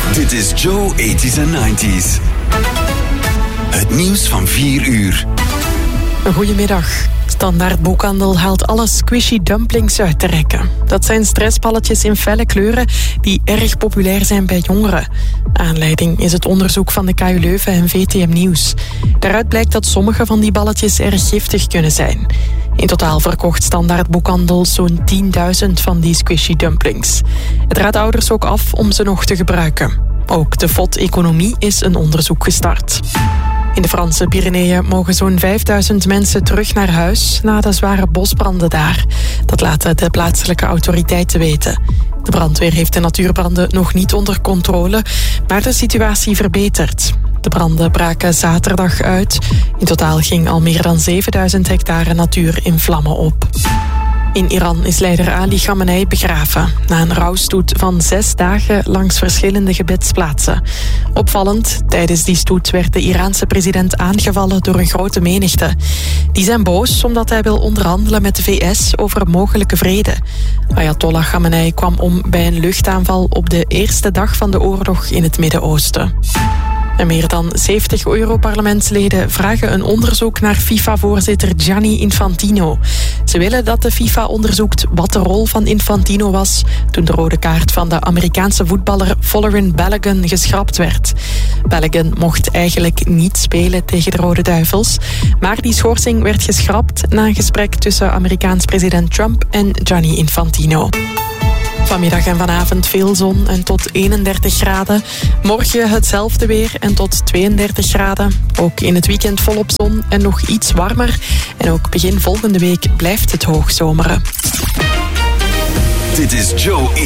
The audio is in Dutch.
Dit is Joe 80s en 90s. Het nieuws van 4 uur. Goedemiddag. Standaard Boekhandel haalt alle squishy dumplings uit de rekken. Dat zijn stressballetjes in felle kleuren die erg populair zijn bij jongeren. Aanleiding is het onderzoek van de KU Leuven en VTM Nieuws. Daaruit blijkt dat sommige van die balletjes erg giftig kunnen zijn. In totaal verkocht Standaard Boekhandel zo'n 10.000 van die squishy dumplings. Het raadt ouders ook af om ze nog te gebruiken. Ook de FOD-economie is een onderzoek gestart. In de Franse Pyreneeën mogen zo'n 5000 mensen terug naar huis na de zware bosbranden daar. Dat laten de plaatselijke autoriteiten weten. De brandweer heeft de natuurbranden nog niet onder controle, maar de situatie verbetert. De branden braken zaterdag uit. In totaal ging al meer dan 7000 hectare natuur in vlammen op. In Iran is leider Ali Khamenei begraven na een rouwstoet van 6 dagen langs verschillende gebedsplaatsen. Opvallend, tijdens die stoet werd de Iraanse president aangevallen door een grote menigte. Die zijn boos omdat hij wil onderhandelen met de VS over een mogelijke vrede. Ayatollah Khamenei kwam om bij een luchtaanval op de eerste dag van de oorlog in het Midden-Oosten. En meer dan 70 Europarlementsleden vragen een onderzoek naar FIFA-voorzitter Gianni Infantino. Ze willen dat de FIFA onderzoekt wat de rol van Infantino was toen de rode kaart van de Amerikaanse voetballer Folarin Balogun geschrapt werd. Balogun mocht eigenlijk niet spelen tegen de Rode Duivels, maar die schorsing werd geschrapt na een gesprek tussen Amerikaans president Trump en Gianni Infantino. Vanmiddag en vanavond veel zon en tot 31 graden. Morgen hetzelfde weer en tot 32 graden. Ook in het weekend volop zon en nog iets warmer. En ook begin volgende week blijft het hoog zomeren. Dit is Joe